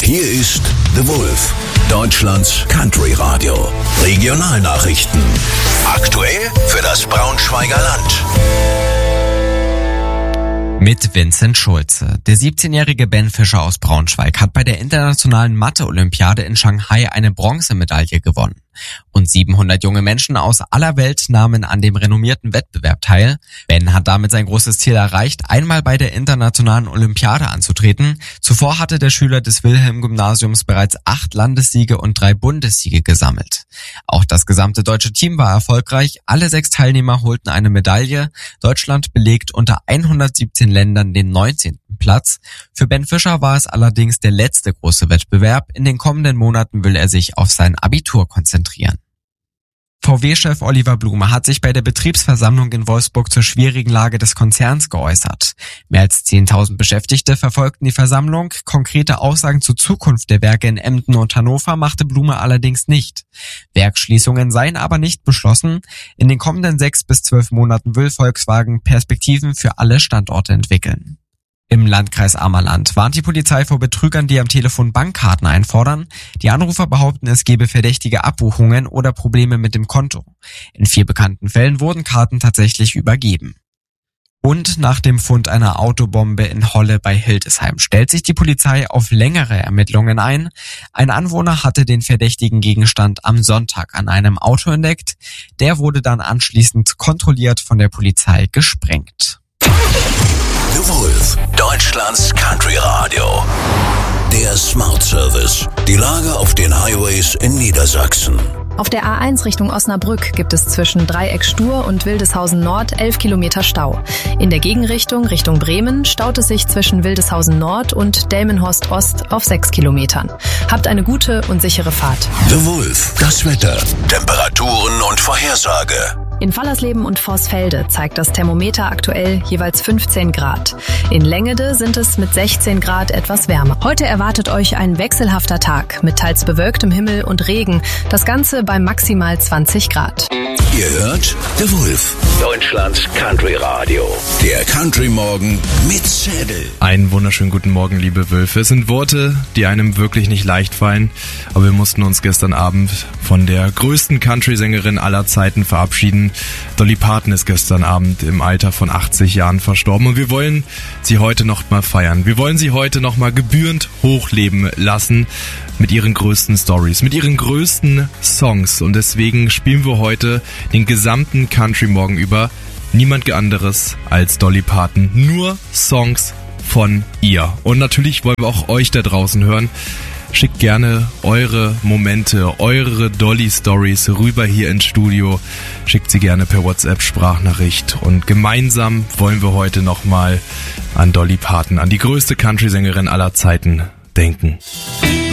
Hier ist The Wolf, Deutschlands Country Radio. Regionalnachrichten. Aktuell für das Braunschweiger Land. Mit Vincent Schulze. Der 17-jährige Ben Fischer aus Braunschweig hat bei der internationalen Mathe-Olympiade in Shanghai eine Bronzemedaille gewonnen. Und 700 junge Menschen aus aller Welt nahmen an dem renommierten Wettbewerb teil. Ben hat damit sein großes Ziel erreicht, einmal bei der internationalen Olympiade anzutreten. Zuvor hatte der Schüler des Wilhelm-Gymnasiums bereits 8 Landessiege und 3 Bundessiege gesammelt. Auch das gesamte deutsche Team war erfolgreich. Alle 6 Teilnehmer holten eine Medaille. Deutschland belegt unter 117 Ländern den 19. Platz. Für Ben Fischer war es allerdings der letzte große Wettbewerb. In den kommenden Monaten will er sich auf sein Abitur konzentrieren. VW-Chef Oliver Blume hat sich bei der Betriebsversammlung in Wolfsburg zur schwierigen Lage des Konzerns geäußert. Mehr als 10.000 Beschäftigte verfolgten die Versammlung. Konkrete Aussagen zur Zukunft der Werke in Emden und Hannover machte Blume allerdings nicht. Werksschließungen seien aber nicht beschlossen. In den kommenden 6 bis 12 Monaten will Volkswagen Perspektiven für alle Standorte entwickeln. Im Landkreis Ammerland warnt die Polizei vor Betrügern, die am Telefon Bankkarten einfordern. Die Anrufer behaupten, es gebe verdächtige Abbuchungen oder Probleme mit dem Konto. In 4 bekannten Fällen wurden Karten tatsächlich übergeben. Und nach dem Fund einer Autobombe in Holle bei Hildesheim stellt sich die Polizei auf längere Ermittlungen ein. Ein Anwohner hatte den verdächtigen Gegenstand am Sonntag an einem Auto entdeckt. Der wurde dann anschließend kontrolliert von der Polizei gesprengt. The Wolf, Deutschlands Country Radio. Der Smart Service. Die Lage auf den Highways in Niedersachsen. Auf der A1 Richtung Osnabrück gibt es zwischen Dreieck Stur und Wildeshausen Nord 11 Kilometer Stau. In der Gegenrichtung Richtung Bremen staut es sich zwischen Wildeshausen Nord und Delmenhorst Ost auf 6 Kilometern. Habt eine gute und sichere Fahrt. The Wolf, das Wetter, Temperaturen und Vorhersage. In Fallersleben und Vorsfelde zeigt das Thermometer aktuell jeweils 15 Grad. In Längede sind es mit 16 Grad etwas wärmer. Heute erwartet euch ein wechselhafter Tag mit teils bewölktem Himmel und Regen. Das Ganze bei maximal 20 Grad. Ihr hört The Wolf, Deutschlands Country Radio. Der Country Morgen mit Zädel. Einen wunderschönen guten Morgen, liebe Wölfe. Es sind Worte, die einem wirklich nicht leicht fallen. Aber wir mussten uns gestern Abend von der größten Country-Sängerin aller Zeiten verabschieden. Dolly Parton ist gestern Abend im Alter von 80 Jahren verstorben. Und wir wollen sie heute noch mal feiern. Wir wollen sie heute noch mal gebührend hochleben lassen mit ihren größten Stories, mit ihren größten Songs. Und deswegen spielen wir heute den gesamten Country-Morgen über niemand anderes als Dolly Parton. Nur Songs von ihr. Und natürlich wollen wir auch euch da draußen hören. Schickt gerne eure Momente, eure Dolly-Stories rüber hier ins Studio. Schickt sie gerne per WhatsApp-Sprachnachricht. Und gemeinsam wollen wir heute nochmal an Dolly Parton, an die größte Country-Sängerin aller Zeiten, denken.